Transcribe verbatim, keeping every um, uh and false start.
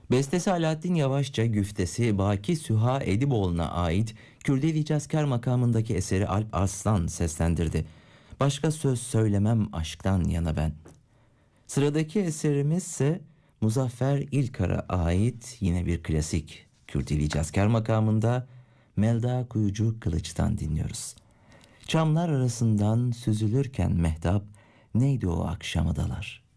Bestesi Alaaddin Yavaşça, güftesi Baki Süha Ediboğlu'na ait Kürdeli Cazkar makamındaki eseri Alp Arslan seslendirdi. Başka söz söylemem aşktan yana ben. Sıradaki eserimiz ise Muzaffer İlkar'a ait yine bir klasik. Kürdeli Cazkar makamında Melda Kuyucu Kılıç'tan dinliyoruz. Çamlar arasından süzülürken mehtap, neydi o akşam adalar?